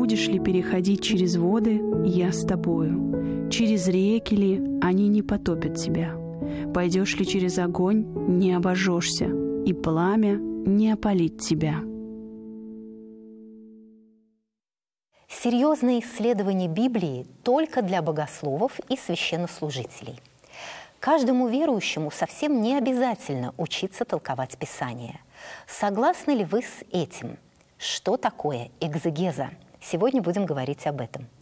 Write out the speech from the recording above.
будешь ли переходить через воды, я с тобою. Через реки ли, они не потопят тебя. Пойдешь ли через огонь, не обожжешься, и пламя не опалит тебя». Серьезное исследование Библии только для богословов и священнослужителей. Каждому верующему совсем не обязательно учиться толковать Писание. Согласны ли вы с этим? Что такое экзегеза? Сегодня будем говорить об этом.